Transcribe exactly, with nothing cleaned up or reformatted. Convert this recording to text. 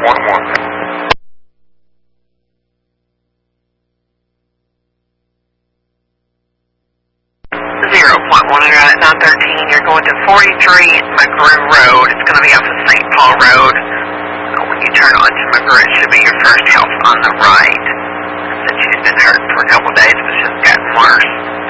one one. zero point one, you're at nine thirteen. You're going to forty-three McGrew Road. It's going to be off of Saint Paul Road. So when you turn onto McGrew, it should be your first house on the right. Said she's been hurt for a couple of days, but she's gotten worse.